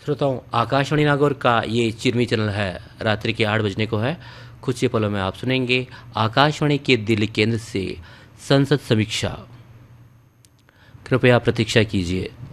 श्रोताओं, आकाशवाणी नागौर का ये चिरमी चैनल है, रात्रि के 8 बजने को है। कुछ ही पलों में आप सुनेंगे आकाशवाणी के दिल्ली केंद्र से संसद समीक्षा। कृपया प्रतीक्षा कीजिए।